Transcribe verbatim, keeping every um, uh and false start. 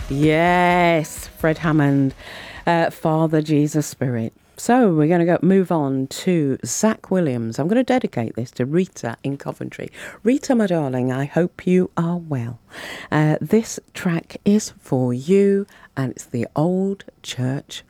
Yes, Fred Hammond, uh, Father Jesus Spirit. So we're going to go move on to Zach Williams. I'm going to dedicate this to Rita in Coventry. Rita, my darling, I hope you are well. Uh, this track is for you, and it's the Old Church